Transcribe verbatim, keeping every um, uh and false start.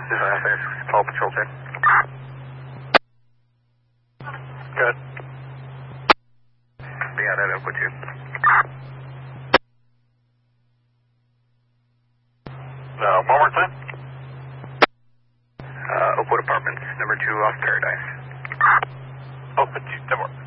This is Paul Patrol check. Good. Yeah, that Oakwood two. Uh, one more time. Uh, Oakwood Apartments, number two off Paradise. Oakwood two, number